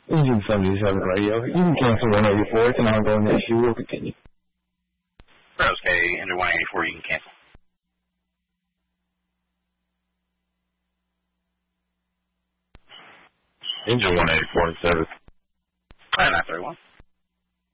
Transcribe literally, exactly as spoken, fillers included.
Engine seventy-seven radio. You can cancel one eighty-four. It's an ongoing issue. We'll continue. Okay, Engine one eighty-four, you can cancel. Engine one eighty-four and service. nine thirty-one.